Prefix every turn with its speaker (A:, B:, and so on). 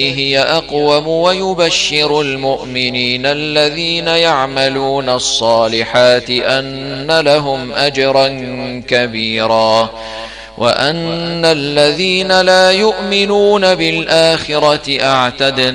A: هي أقوم ويبشر المؤمنين الذين يعملون الصالحات أن لهم أجرا كبيرا وأن الذين لا يؤمنون بالآخرة أعتدنا